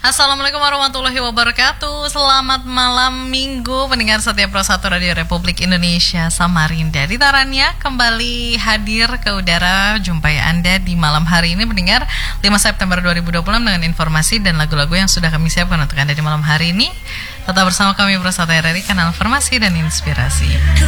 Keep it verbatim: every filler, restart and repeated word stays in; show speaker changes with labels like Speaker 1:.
Speaker 1: Assalamualaikum warahmatullahi wabarakatuh. Selamat malam minggu pendengar setia Pro satu Radio Republik Indonesia Samarinda. Di Taranya kembali hadir ke udara. Jumpai Anda di malam hari ini pendengar lima September dua ribu dua puluh enam dengan informasi dan lagu-lagu yang sudah kami siapkan untuk Anda di malam hari ini. Tetap bersama kami Pro satu R R I, kanal informasi dan inspirasi.